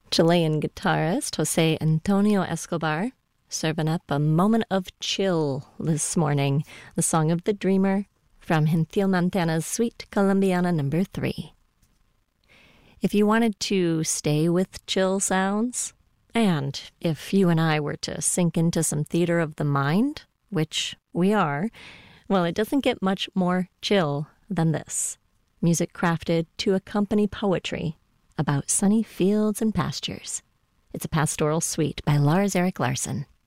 Chilean guitarist Jose Antonio Escobar serving up a moment of chill this morning. The Song of the Dreamer from Gentil Montana's Suite Colombiana No. 3. If you wanted to stay with chill sounds, and if you and I were to sink into some theater of the mind, which we are, well, it doesn't get much more chill than this. Music crafted to accompany poetry about sunny fields and pastures. It's a pastoral suite by Lars Erik Larsson.